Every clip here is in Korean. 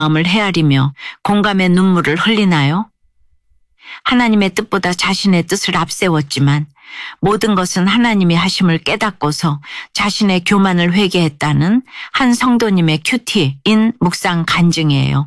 마음을 헤아리며 공감의 눈물을 흘리나요? 하나님의 뜻보다 자신의 뜻을 앞세웠지만 모든 것은 하나님이 하심을 깨닫고서 자신의 교만을 회개했다는 한 성도님의 큐티인 묵상 간증이에요.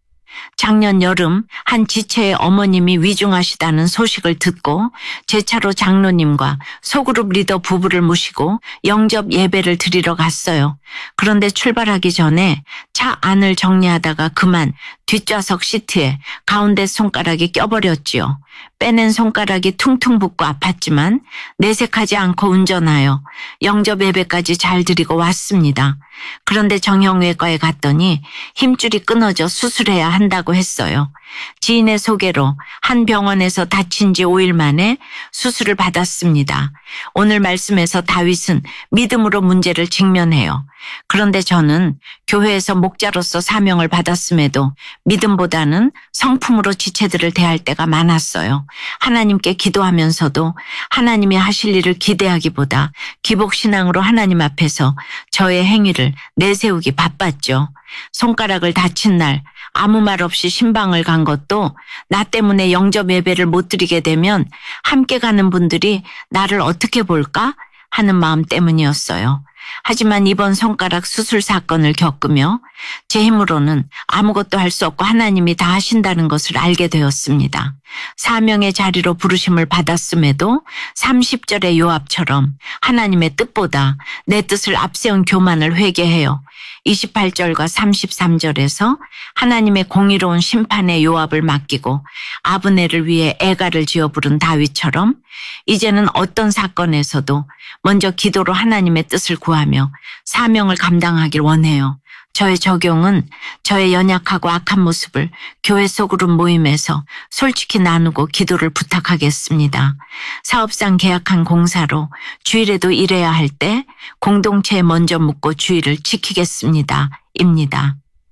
작년 여름 한 지체의 어머님이 위중하시다는 소식을 듣고 제 차로 장로님과 소그룹 리더 부부를 모시고 영접 예배를 드리러 갔어요. 그런데 출발하기 전에 차 안을 정리하다가 그만 뒷좌석 시트에 가운데 손가락이 껴버렸지요. 빼낸 손가락이 퉁퉁 붓고 아팠지만 내색하지 않고 운전하여 영접 예배까지 잘 드리고 왔습니다. 그런데 정형외과에 갔더니 힘줄이 끊어져 수술해야 한다고 했어요. 지인의 소개로 한 병원에서 다친 지 5일 만에 수술을 받았습니다. 오늘 말씀에서 다윗은 믿음으로 문제를 직면해요. 그런데 저는 교회에서 목자로서 사명을 받았음에도 믿음보다는 성품으로 지체들을 대할 때가 많았어요. 하나님께 기도하면서도 하나님이 하실 일을 기대하기보다 기복신앙으로 하나님 앞에서 저의 행위를 내세우기 바빴죠. 손가락을 다친 날 아무 말 없이 신방을 간 것도 나 때문에 영접 예배를 못 드리게 되면 함께 가는 분들이 나를 어떻게 볼까 하는 마음 때문이었어요. 하지만 이번 손가락 수술 사건을 겪으며 제 힘으로는 아무것도 할 수 없고 하나님이 다 하신다는 것을 알게 되었습니다. 사명의 자리로 부르심을 받았음에도 30절의 요압처럼 하나님의 뜻보다 내 뜻을 앞세운 교만을 회개해요. 28절과 33절에서 하나님의 공의로운 심판의 요압을 맡기고 아브넬을 위해 애가를 지어 부른 다윗처럼 이제는 어떤 사건에서도 먼저 기도로 하나님의 뜻을 구하며 사명을 감당하길 원해요. 저의 적용은 저의 연약하고 악한 모습을 교회 소그룹 모임에서 솔직히 나누고 기도를 부탁하겠습니다. 사업상 계약한 공사로 주일에도 일해야 할 때 공동체에 먼저 묻고 주의를 지키겠습니다. 입니다.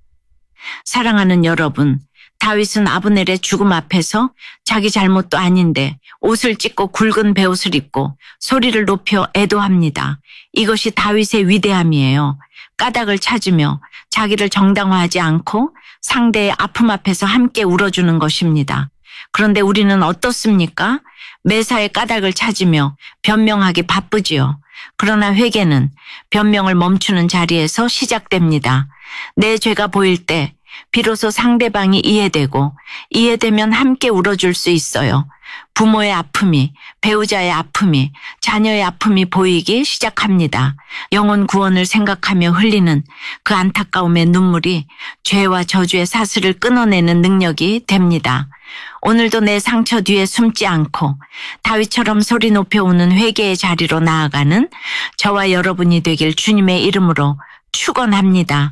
사랑하는 여러분, 다윗은 아브넬의 죽음 앞에서 자기 잘못도 아닌데 옷을 찢고 굵은 베옷을 입고 소리를 높여 애도합니다. 이것이 다윗의 위대함이에요. 까닭을 찾으며 자기를 정당화하지 않고 상대의 아픔 앞에서 함께 울어주는 것입니다. 그런데 우리는 어떻습니까? 매사에 까닭을 찾으며 변명하기 바쁘지요. 그러나 회개는 변명을 멈추는 자리에서 시작됩니다. 내 죄가 보일 때 비로소 상대방이 이해되고 이해되면 함께 울어줄 수 있어요. 부모의 아픔이, 배우자의 아픔이, 자녀의 아픔이 보이기 시작합니다. 영혼 구원을 생각하며 흘리는 그 안타까움의 눈물이 죄와 저주의 사슬을 끊어내는 능력이 됩니다. 오늘도 내 상처 뒤에 숨지 않고 다윗처럼 소리 높여 우는 회개의 자리로 나아가는 저와 여러분이 되길 주님의 이름으로 축원합니다.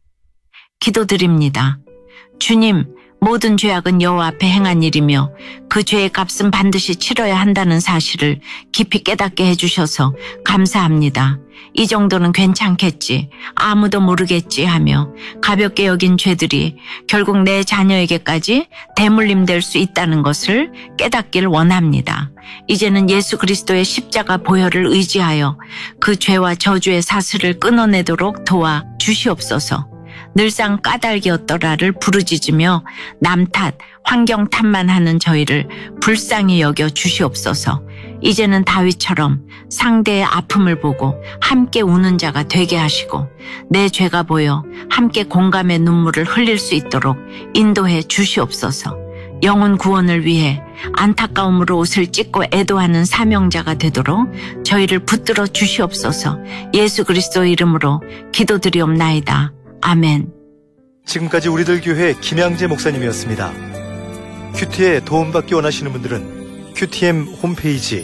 기도드립니다. 주님, 모든 죄악은 여호와 앞에 행한 일이며 그 죄의 값은 반드시 치러야 한다는 사실을 깊이 깨닫게 해주셔서 감사합니다. 이 정도는 괜찮겠지, 아무도 모르겠지 하며 가볍게 여긴 죄들이 결국 내 자녀에게까지 대물림될 수 있다는 것을 깨닫길 원합니다. 이제는 예수 그리스도의 십자가 보혈을 의지하여 그 죄와 저주의 사슬을 끊어내도록 도와 주시옵소서. 늘상 까닭이었더라를 부르짖으며 남 탓, 환경 탓만 하는 저희를 불쌍히 여겨 주시옵소서. 이제는 다윗처럼 상대의 아픔을 보고 함께 우는 자가 되게 하시고 내 죄가 보여 함께 공감의 눈물을 흘릴 수 있도록 인도해 주시옵소서. 영혼 구원을 위해 안타까움으로 옷을 찢고 애도하는 사명자가 되도록 저희를 붙들어 주시옵소서. 예수 그리스도 이름으로 기도드리옵나이다. 아멘. 지금까지 우리들 교회 김양재 목사님이었습니다. 큐티에 도움받기 원하시는 분들은 QTM 홈페이지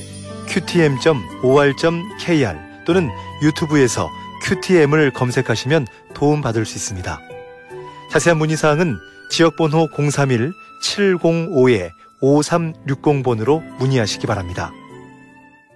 qtm.or.kr 또는 유튜브에서 QTM을 검색하시면 도움받을 수 있습니다. 자세한 문의사항은 지역번호 031-705-5360번으로 문의하시기 바랍니다.